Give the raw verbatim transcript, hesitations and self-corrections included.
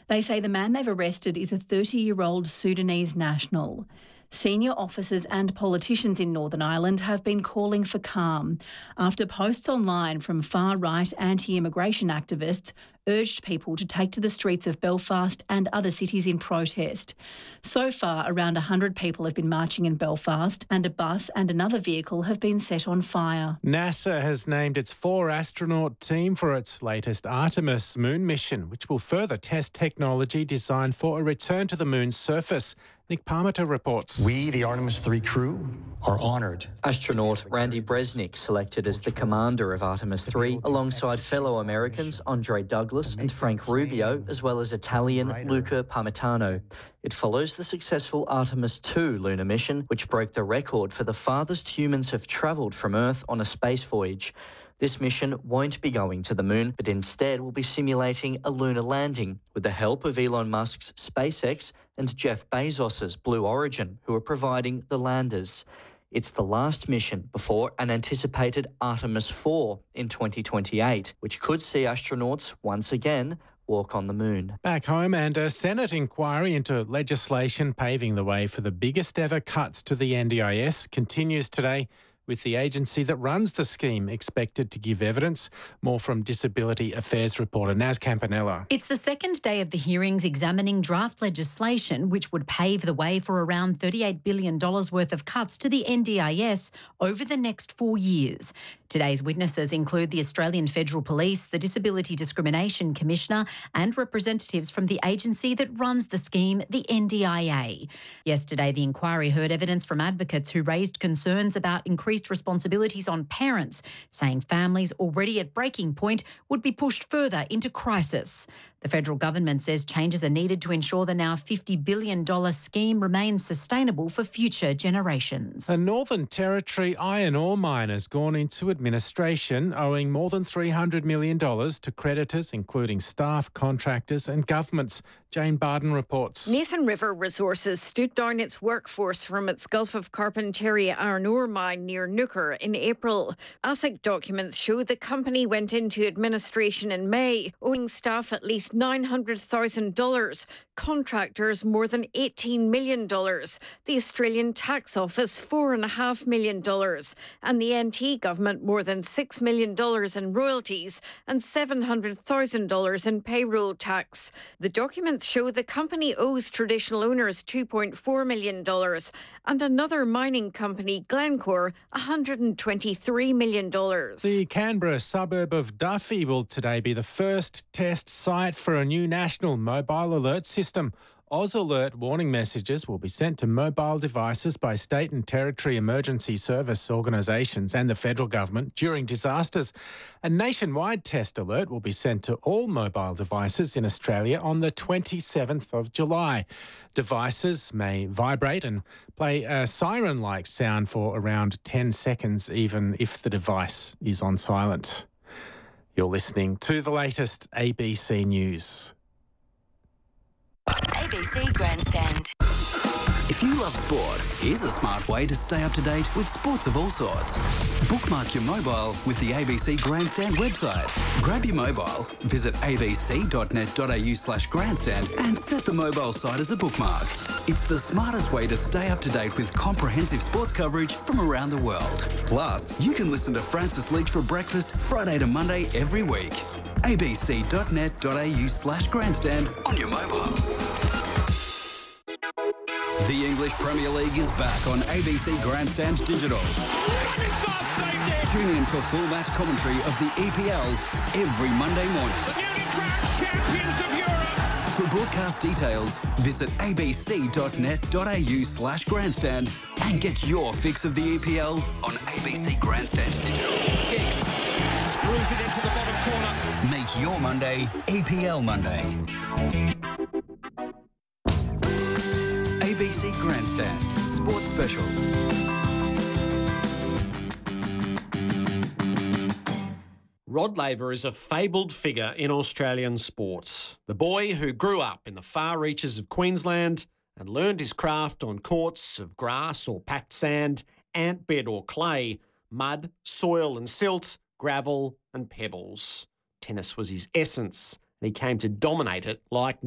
They say the man they've arrested is a thirty-year-old Sudanese national. Senior officers and politicians in Northern Ireland have been calling for calm after posts online from far-right anti-immigration activists urged people to take to the streets of Belfast and other cities in protest. So far, around one hundred people have been marching in Belfast, and a bus and another vehicle have been set on fire. NASA has named its four-astronaut team for its latest Artemis moon mission, which will further test technology designed for a return to the moon's surface. Nick Parmenter reports. We, the Artemis three crew, are honoured. Astronaut Randy Bresnik selected as the commander of Artemis three alongside fellow Americans Andre Douglas and Frank Rubio, as well as Italian Luca Parmitano. It follows the successful Artemis two lunar mission, which broke the record for the farthest humans have travelled from Earth on a space voyage. This mission won't be going to the moon, but instead will be simulating a lunar landing with the help of Elon Musk's SpaceX and Jeff Bezos's Blue Origin, who are providing the landers. It's the last mission before an anticipated Artemis four in twenty twenty-eight, which could see astronauts once again walk on the moon. Back home, and a Senate inquiry into legislation paving the way for the biggest ever cuts to the N D I S continues today, with the agency that runs the scheme expected to give evidence. More from Disability Affairs reporter Naz Campanella. It's the second day of the hearings examining draft legislation which would pave the way for around thirty-eight billion dollars worth of cuts to the N D I S over the next four years. Today's witnesses include the Australian Federal Police, the Disability Discrimination Commissioner and representatives from the agency that runs the scheme, the N D I A. Yesterday, the inquiry heard evidence from advocates who raised concerns about increased responsibilities on parents, saying families already at breaking point would be pushed further into crisis. The federal government says changes are needed to ensure the now fifty billion dollars scheme remains sustainable for future generations. A Northern Territory iron ore mine has gone into administration, owing more than three hundred million dollars to creditors, including staff, contractors and governments. Jane Barden reports. Nathan River Resources stood down its workforce from its Gulf of Carpentaria iron ore mine near Nooker in April. ASIC documents show the company went into administration in May, owing staff at least nine hundred thousand dollars, contractors more than eighteen million dollars, the Australian Tax Office four point five million dollars, and the N T government more than six million dollars in royalties and seven hundred thousand dollars in payroll tax. The documents show the company owes traditional owners two point four million dollars and another mining company, Glencore, one hundred twenty-three million dollars. The Canberra suburb of Duffy will today be the first test site for a new national mobile alert system. Oz Alert warning messages will be sent to mobile devices by state and territory emergency service organisations and the federal government during disasters. A nationwide test alert will be sent to all mobile devices in Australia on the twenty-seventh of July. Devices may vibrate and play a siren-like sound for around ten seconds, even if the device is on silent. You're listening to the latest A B C News. A B C Grandstand. If you love sport, here's a smart way to stay up to date with sports of all sorts. Bookmark your mobile with the A B C Grandstand website. Grab your mobile, visit abc.net.au slash grandstand and set the mobile site as a bookmark. It's the smartest way to stay up to date with comprehensive sports coverage from around the world. Plus, you can listen to Francis Leach for breakfast Friday to Monday every week. abc.net.au slash grandstand on your mobile. The English Premier League is back on A B C Grandstand Digital. Tune in for full match commentary of the E P L every Monday morning. The newly crowned champions of Europe. For broadcast details, visit abc.net.au slash grandstand and get your fix of the E P L on A B C Grandstand Digital. Giggs screws it into the bottom corner. Make your Monday E P L Monday. A B C Grandstand Sports Special. Rod Laver is a fabled figure in Australian sports. The boy who grew up in the far reaches of Queensland and learned his craft on courts of grass or packed sand, ant bed or clay, mud, soil and silt, gravel and pebbles. Tennis was his essence, and he came to dominate it like